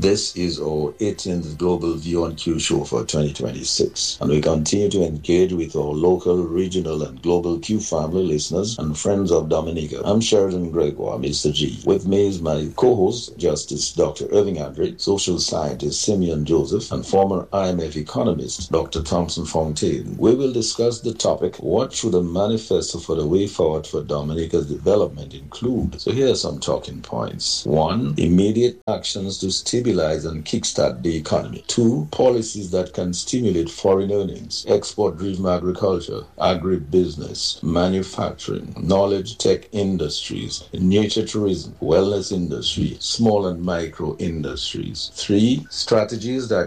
This is our 18th Global View on Q show for 2026, and we continue to engage with our local, regional, and global Q family listeners and friends of Dominica. I'm Sheridan Gregoire, Mr. G. With me is my co-host, Justice Dr. Irving Andre, social scientist Simeon Joseph, and former IMF economist Dr. Thompson Fontaine. We will discuss the topic, what should a manifesto for the way forward for Dominica's development include? So here are some talking points. 1. Immediate actions to stabilize and kickstart the economy. 2. Policies that can stimulate foreign earnings, export-driven agriculture, agribusiness, manufacturing, knowledge tech industries, nature tourism, wellness industry, small and micro industries. 3. Strategies that